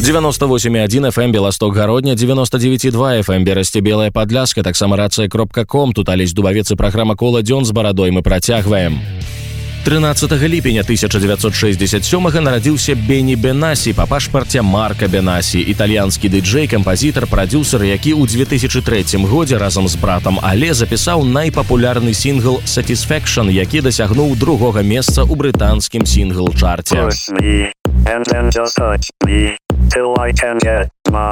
98,1 FM Белосток Гародня, 99,2 FM Берасці Белая Падляшка, таксама рацыя.ком. Тут Алесь Дубавец і праграма «Кола дзён» з барадой мы працягваем. 13 ліпеня 1967-га нарадзіўся Бені Бенасі па пашпарце Марка Бенасі, італьянскі дыджэй, кампазітар, прадзюсер, які ў 2003 годзе разам з братам Але запісаў найпапулярны сінгл «Satisfaction», які дасягнуў 2-го месца ў брытанскім сінгл-чарце. And then just touch me till I can get my